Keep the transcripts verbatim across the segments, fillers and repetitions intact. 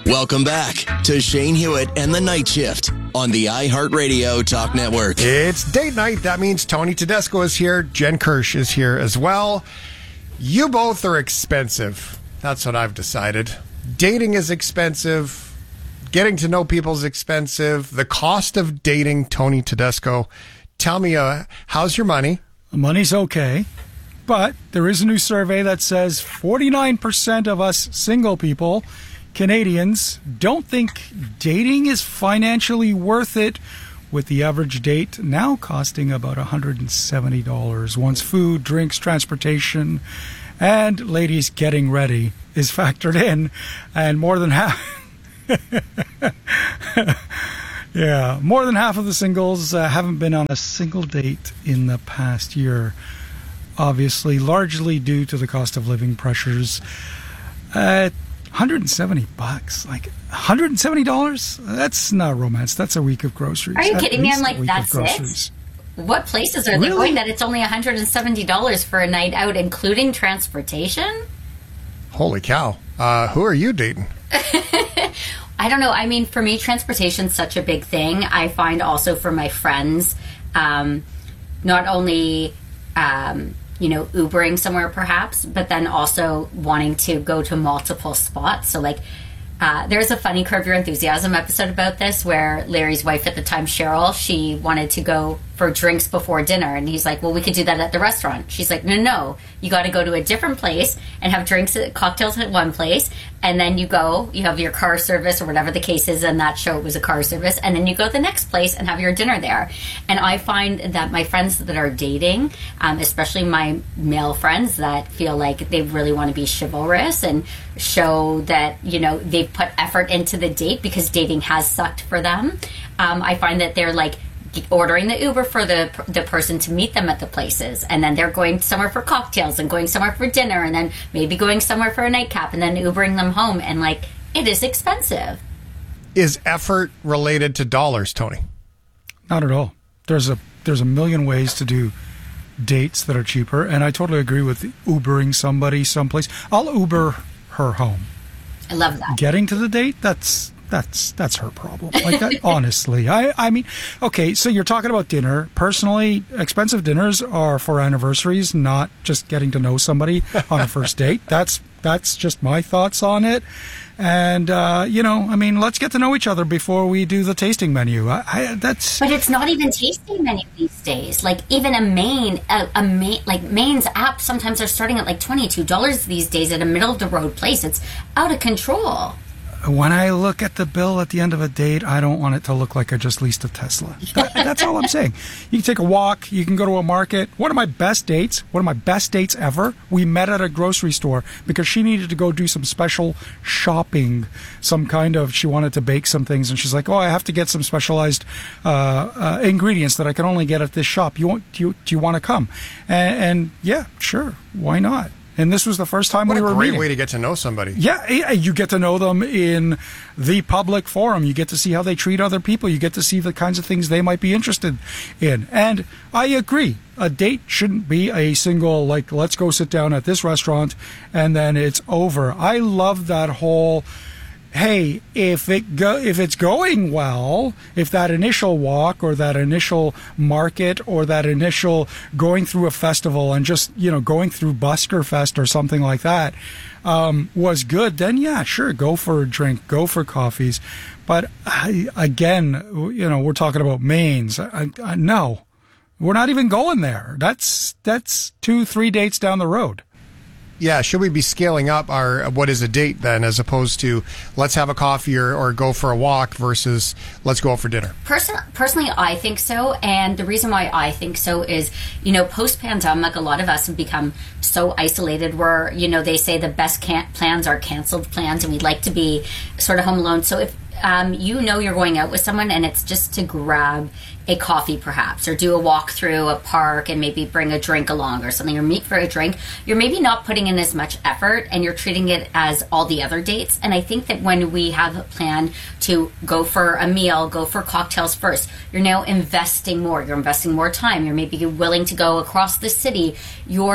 Welcome back to Shane Hewitt and the Night Shift on the iHeartRadio Talk Network. It's date night. That means Tony Tedesco is here. Jen Kirsch is here as well. You both are expensive. That's what I've decided. Dating is expensive. Getting to know people is expensive. The cost of dating, Tony Tedesco. Tell me, uh, how's your money? Money's okay. But there is a new survey that says forty-nine percent of us single people, Canadians, don't think dating is financially worth it, with the average date now costing about one hundred seventy dollars once food, drinks, transportation, and ladies getting ready is factored in. And more than half... yeah, more than half of the singles uh, haven't been on a single date in the past year. Obviously, largely due to the cost of living pressures. Uh, one hundred seventy bucks, like one hundred seventy dollars. That's not romance. That's a week of groceries. Are you At kidding me? least I'm a like, week of that's it? groceries. What places are they Really? going that it's only one hundred seventy dollars for a night out, including transportation? Holy cow. Uh, who are you dating? I don't know. I mean, for me, transportation's such a big thing. I find also for my friends, um, not only, um, you know, Ubering somewhere perhaps, but then also wanting to go to multiple spots. So like, uh, there's a funny Curb Your Enthusiasm episode about this where Larry's wife at the time, Cheryl, she wanted to go for drinks before dinner. And he's like, well, we could do that at the restaurant. She's like, no, no, you got to go to a different place and have drinks, cocktails at one place. And then you go, you have your car service or whatever the case is. And that show, it was a car service. And then you go to the next place and have your dinner there. And I find that my friends that are dating, um, especially my male friends that feel like they really want to be chivalrous and show that, you know, they've put effort into the date because dating has sucked for them. Um, I find that they're like, ordering the Uber for the the person to meet them at the places, and then they're going somewhere for cocktails and going somewhere for dinner, and then maybe going somewhere for a nightcap, and then Ubering them home, and like, it is expensive. Is effort related to dollars, Tony? Not at all. There's a there's a million ways to do dates that are cheaper, and I totally agree with Ubering somebody someplace. I'll Uber her home. I love that. Getting to the date, that's That's that's her problem. Like that, honestly. I, I mean, okay, so you're talking about dinner. Personally, expensive dinners are for anniversaries, not just getting to know somebody on a first date. That's that's just my thoughts on it. And, uh, you know, I mean, let's get to know each other before we do the tasting menu. I, I, that's. But it's not even tasting menu these days. Like, even a main, a, a main, like, Maine's app sometimes are starting at like twenty-two dollars these days at a middle-of-the-road place. It's out of control. When I look at the bill at the end of a date, I don't want it to look like I just leased a Tesla. That, that's all I'm saying. You can take a walk. You can go to a market. One of my best dates, one of my best dates ever, we met at a grocery store because she needed to go do some special shopping, some kind of, she wanted to bake some things. And she's like, oh, I have to get some specialized uh, uh, ingredients that I can only get at this shop. You want, do you, do you want to come? And, and yeah, sure. Why not? And this was the first time what we were meeting. What a great way to get to know somebody. Yeah, you get to know them in the public forum. You get to see how they treat other people. You get to see the kinds of things they might be interested in. And I agree. A date shouldn't be a single, like, let's go sit down at this restaurant and then it's over. I love that whole... Hey, if it go, if it's going well, if that initial walk or that initial market or that initial going through a festival and just, you know, going through Busker Fest or something like that um, was good, then yeah, sure, go for a drink, go for coffees. But I, again, you know, we're talking about mains. I, I, no, we're not even going there. That's that's two, three dates down the road. Yeah, should we be scaling up our what is a date then, as opposed to let's have a coffee or, or go for a walk versus let's go out for dinner? Person, personally, I think so. And the reason why I think so is, you know, post-pandemic, a lot of us have become so isolated where, you know, they say the best can- plans are canceled plans, and we'd like to be sort of home alone. So if um, you know you're going out with someone and it's just to grab a coffee perhaps, or do a walk through a park and maybe bring a drink along or something, or meet for a drink, you're maybe not putting in as much effort and you're treating it as all the other dates. And I think that when we have a plan to go for a meal, go for cocktails first, you're now investing more. You're investing more time. You're maybe willing to go across the city. You're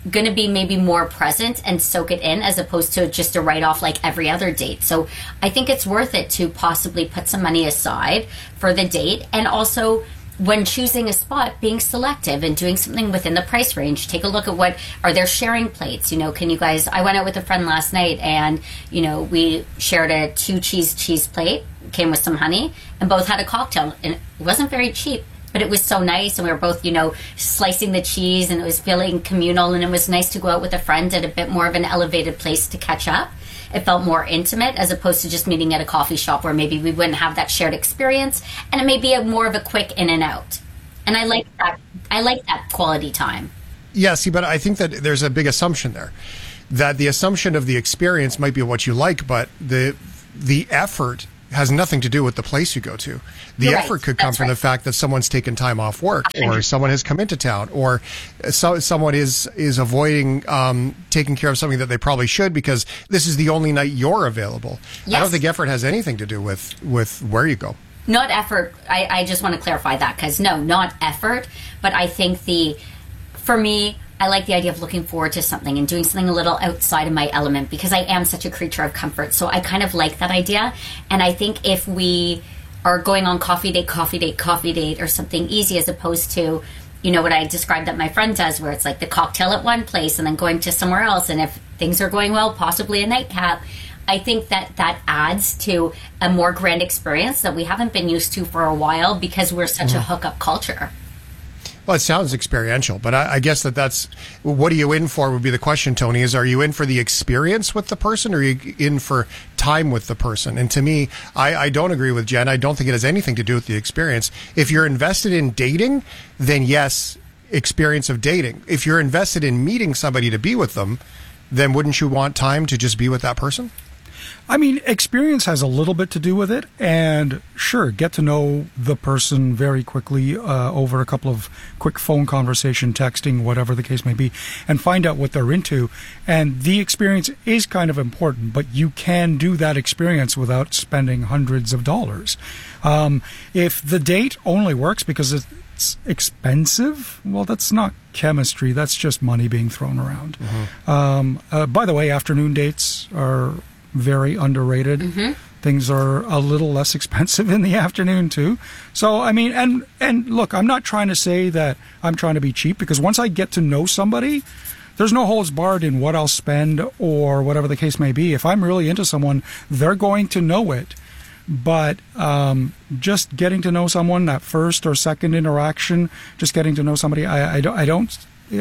going to be maybe more present and soak it in as opposed to just a write-off like every other date. So I think it's worth it to possibly put some money aside for the date, and also when choosing a spot, being selective and doing something within the price range. Take a look at what are there sharing plates. You know, can you guys, I went out with a friend last night and, you know, we shared a two cheese cheese plate, came with some honey, and both had a cocktail, and it wasn't very cheap. But it was so nice, and we were both, you know, slicing the cheese, and it was feeling communal, and it was nice to go out with a friend at a bit more of an elevated place to catch up. It felt more intimate as opposed to just meeting at a coffee shop where maybe we wouldn't have that shared experience, and it may be a more of a quick in and out. And I like that. I like that quality time. Yeah, see, but I think that there's a big assumption there, that the assumption of the experience might be what you like, but the the effort has nothing to do with the place you go to. The You're effort right. could come That's from right. the fact that someone's taken time off work, or someone has come into town, or so, someone is is avoiding um, taking care of something that they probably should because this is the only night you're available. I Yes. don't think effort has anything to do with, with where you go. Not effort. I, I just want to clarify that, because no, not effort. But I think the, for me, I like the idea of looking forward to something and doing something a little outside of my element, because I am such a creature of comfort. So I kind of like that idea. And I think if we are going on coffee date, coffee date, coffee date, or something easy, as opposed to, you know, what I described that my friend does, where it's like the cocktail at one place and then going to somewhere else. And if things are going well, possibly a nightcap. I think that that adds to a more grand experience that we haven't been used to for a while, because we're such a hookup culture. Well, it sounds experiential, but I, I guess that that's what are you in for would be the question, Tony, is are you in for the experience with the person, or are you in for time with the person? And to me, I, I don't agree with Jen. I don't think it has anything to do with the experience. If you're invested in dating, then yes, experience of dating. If you're invested in meeting somebody to be with them, then wouldn't you want time to just be with that person? I mean, experience has a little bit to do with it, and sure, get to know the person very quickly uh, over a couple of quick phone conversation, texting, whatever the case may be, and find out what they're into. And the experience is kind of important, but you can do that experience without spending hundreds of dollars. Um, if the date only works because it's expensive, well, that's not chemistry. That's just money being thrown around. Mm-hmm. Um, uh, by the way, afternoon dates are very underrated. Mm-hmm. Things are a little less expensive in the afternoon too. So I mean, and and look, I'm not trying to say that I'm trying to be cheap, because once I get to know somebody, there's no holds barred in what I'll spend or whatever the case may be. If I'm really into someone, they're going to know it. But um, just getting to know someone, that first or second interaction, just getting to know somebody, I, I don't, I don't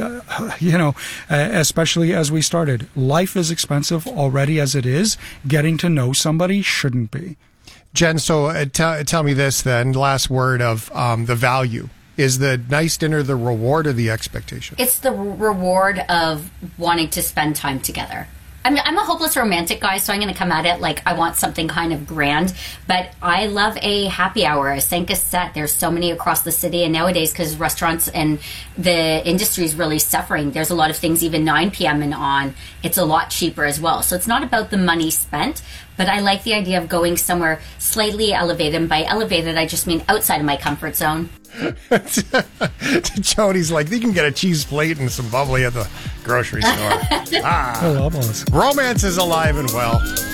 you know, especially as we started, life is expensive already as it is. Getting to know somebody shouldn't be. Jen, so uh, t- tell me this then, last word of um, the value. Is the nice dinner the reward or the expectation? It's the reward of wanting to spend time together. I mean, I'm a hopeless romantic guy, so I'm going to come at it like I want something kind of grand. But I love a happy hour, a Sanka set. There's so many across the city, and nowadays, because restaurants and the industry is really suffering, there's a lot of things even nine p.m. and on. It's a lot cheaper as well. So it's not about the money spent, but I like the idea of going somewhere slightly elevated. And by elevated, I just mean outside of my comfort zone. Jody's like, you can get a cheese plate and some bubbly at the grocery store. Ah, Oh, almost. romance is alive and well.